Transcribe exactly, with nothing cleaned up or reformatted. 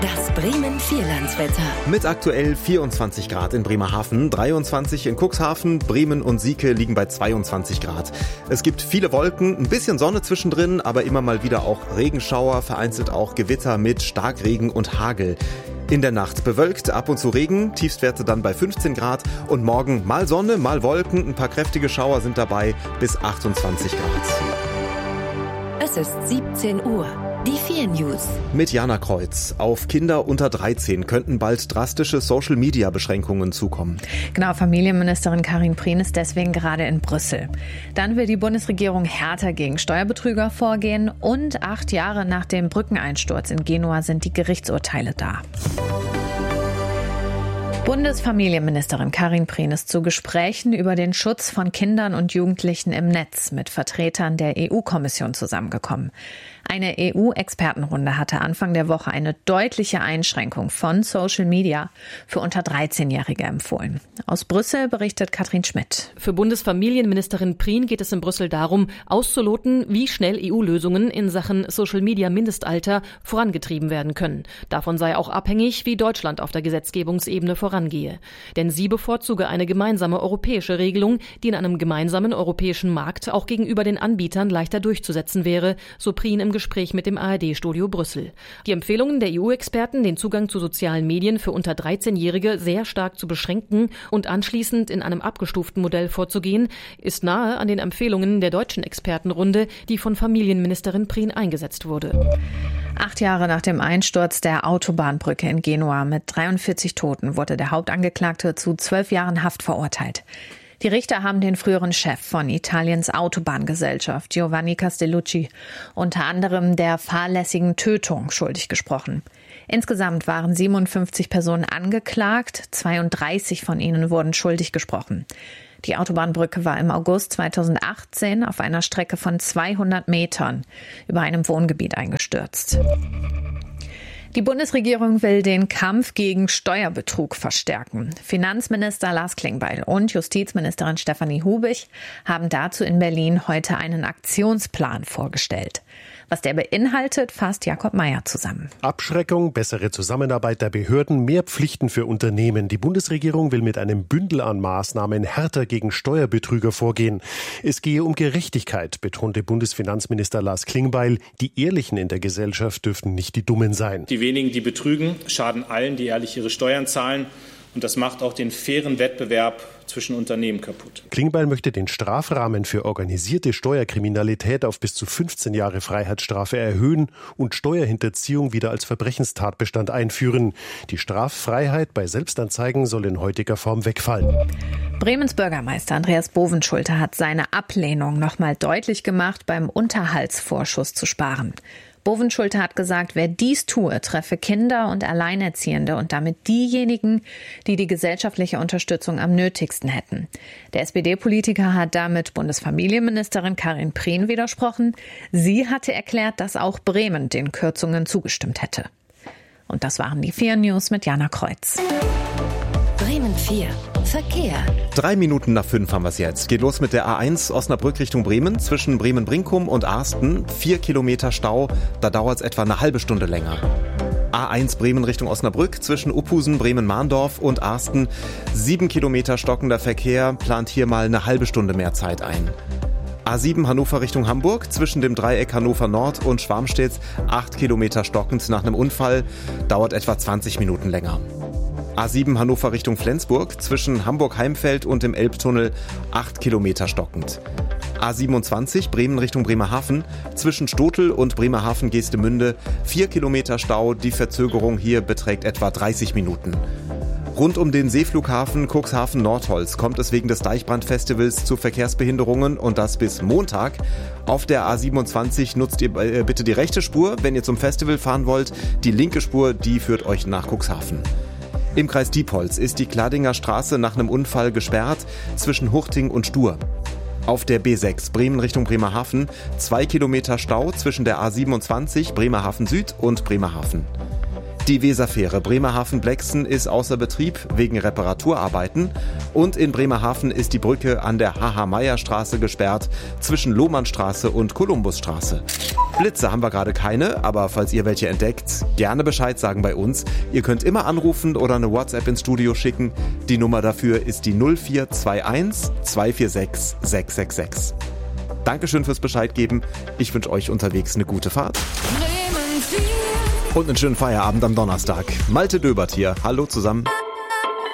Das Bremen Vierlandswetter. Mit aktuell vierundzwanzig Grad in Bremerhaven, dreiundzwanzig in Cuxhaven, Bremen und Sieke liegen bei zweiundzwanzig Grad. Es gibt viele Wolken, ein bisschen Sonne zwischendrin, aber immer mal wieder auch Regenschauer, vereinzelt auch Gewitter mit Starkregen und Hagel. In der Nacht bewölkt, ab und zu Regen, Tiefstwerte dann bei fünfzehn Grad und morgen mal Sonne, mal Wolken, ein paar kräftige Schauer sind dabei bis achtundzwanzig Grad. Es ist siebzehn Uhr. Die vier News. Mit Jana Kreuz. Auf Kinder unter dreizehn könnten bald drastische Social-Media-Beschränkungen zukommen. Genau, Familienministerin Karin Prien ist deswegen gerade in Brüssel. Dann will die Bundesregierung härter gegen Steuerbetrüger vorgehen und acht Jahre nach dem Brückeneinsturz in Genua sind die Gerichtsurteile da. Bundesfamilienministerin Karin Prien ist zu Gesprächen über den Schutz von Kindern und Jugendlichen im Netz mit Vertretern der E U-Kommission zusammengekommen. Eine E U-Expertenrunde hatte Anfang der Woche eine deutliche Einschränkung von Social Media für unter dreizehnjährige empfohlen. Aus Brüssel berichtet Katrin Schmidt. Für Bundesfamilienministerin Prien geht es in Brüssel darum, auszuloten, wie schnell E U-Lösungen in Sachen Social-Media-Mindestalter vorangetrieben werden können. Davon sei auch abhängig, wie Deutschland auf der Gesetzgebungsebene vorangehe. Denn sie bevorzuge eine gemeinsame europäische Regelung, die in einem gemeinsamen europäischen Markt auch gegenüber den Anbietern leichter durchzusetzen wäre, so Prien im Gespräch mit dem A R D-Studio Brüssel. Die Empfehlungen der E U-Experten, den Zugang zu sozialen Medien für unter dreizehnjährige sehr stark zu beschränken und anschließend in einem abgestuften Modell vorzugehen, ist nahe an den Empfehlungen der deutschen Expertenrunde, die von Familienministerin Prien eingesetzt wurde. Acht Jahre nach dem Einsturz der Autobahnbrücke in Genua mit dreiundvierzig Toten wurde der Hauptangeklagte zu zwölf Jahren Haft verurteilt. Die Richter haben den früheren Chef von Italiens Autobahngesellschaft, Giovanni Castellucci, unter anderem der fahrlässigen Tötung schuldig gesprochen. Insgesamt waren siebenundfünfzig Personen angeklagt, zweiunddreißig von ihnen wurden schuldig gesprochen. Die Autobahnbrücke war im August zweitausendachtzehn auf einer Strecke von zweihundert Metern über einem Wohngebiet eingestürzt. Die Bundesregierung will den Kampf gegen Steuerbetrug verstärken. Finanzminister Lars Klingbeil und Justizministerin Stefanie Hubich haben dazu in Berlin heute einen Aktionsplan vorgestellt. Was der beinhaltet, fasst Jakob Mayer zusammen. Abschreckung, bessere Zusammenarbeit der Behörden, mehr Pflichten für Unternehmen. Die Bundesregierung will mit einem Bündel an Maßnahmen härter gegen Steuerbetrüger vorgehen. Es gehe um Gerechtigkeit, betonte Bundesfinanzminister Lars Klingbeil. Die Ehrlichen in der Gesellschaft dürften nicht die Dummen sein. Die wenigen, die betrügen, schaden allen, die ehrlich ihre Steuern zahlen. Und das macht auch den fairen Wettbewerb zwischen Unternehmen kaputt. Klingbeil möchte den Strafrahmen für organisierte Steuerkriminalität auf bis zu fünfzehn Jahre Freiheitsstrafe erhöhen und Steuerhinterziehung wieder als Verbrechenstatbestand einführen. Die Straffreiheit bei Selbstanzeigen soll in heutiger Form wegfallen. Bremens Bürgermeister Andreas Bovenschulte hat seine Ablehnung nochmal deutlich gemacht, beim Unterhaltsvorschuss zu sparen. Bovenschulte hat gesagt, wer dies tue, treffe Kinder und Alleinerziehende und damit diejenigen, die die gesellschaftliche Unterstützung am nötigsten hätten. Der S P D-Politiker hat damit Bundesfamilienministerin Karin Prien widersprochen. Sie hatte erklärt, dass auch Bremen den Kürzungen zugestimmt hätte. Und das waren die vier News mit Jana Kreuz. Bremen vier. Verkehr. Drei Minuten nach fünf haben wir es jetzt. Geht los mit der A eins Osnabrück Richtung Bremen. Zwischen Bremen-Brinkum und Arsten. Vier Kilometer Stau. Da dauert es etwa eine halbe Stunde länger. A eins Bremen Richtung Osnabrück. Zwischen Uphusen, Bremen-Mahndorf und Arsten. Sieben Kilometer stockender Verkehr. Plant hier mal eine halbe Stunde mehr Zeit ein. A sieben Hannover Richtung Hamburg. Zwischen dem Dreieck Hannover Nord und Schwarmstedt. Acht Kilometer stockend nach einem Unfall. Dauert etwa zwanzig Minuten länger. A sieben Hannover Richtung Flensburg, zwischen Hamburg-Heimfeld und dem Elbtunnel acht Kilometer stockend. A siebenundzwanzig Bremen Richtung Bremerhaven, zwischen Stotel und Bremerhaven-Geestemünde vier Kilometer Stau, die Verzögerung hier beträgt etwa dreißig Minuten. Rund um den Seeflughafen Cuxhaven-Nordholz kommt es wegen des Deichbrand-Festivals zu Verkehrsbehinderungen und das bis Montag. Auf der A siebenundzwanzig nutzt ihr äh, bitte die rechte Spur, wenn ihr zum Festival fahren wollt. Die linke Spur, die führt euch nach Cuxhaven. Im Kreis Diepholz ist die Kladinger Straße nach einem Unfall gesperrt zwischen Hurting und Stur. Auf der B sechs Bremen Richtung Bremerhaven zwei Kilometer Stau zwischen der A siebenundzwanzig Bremerhaven Süd und Bremerhaven. Die Weserfähre Bremerhaven-Blexen ist außer Betrieb wegen Reparaturarbeiten und in Bremerhaven ist die Brücke an der H H-Meyer-Straße gesperrt zwischen Lohmannstraße und Kolumbusstraße. Blitze haben wir gerade keine, aber falls ihr welche entdeckt, gerne Bescheid sagen bei uns. Ihr könnt immer anrufen oder eine WhatsApp ins Studio schicken. Die Nummer dafür ist die null vier zwei eins zwei vier sechs sechs sechs sechs. Dankeschön fürs Bescheid geben. Ich wünsche euch unterwegs eine gute Fahrt. Und einen schönen Feierabend am Donnerstag. Malte Döbert hier. Hallo zusammen.